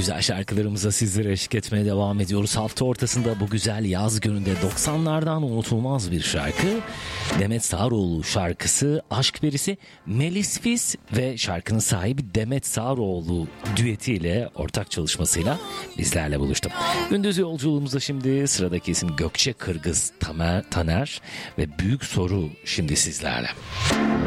Güzel şarkılarımıza sizlere eşlik etmeye devam ediyoruz. Hafta ortasında bu güzel yaz gününde 90'lardan unutulmaz bir şarkı. Demet Sağaroğlu şarkısı Aşk Perisi, Melis Fis ve şarkının sahibi Demet Sağaroğlu düetiyle, ortak çalışmasıyla bizlerle buluştu. Gündüz yolculuğumuzda şimdi sıradaki isim Gökçe Kırgız Taner ve Büyük Soru şimdi sizlerle.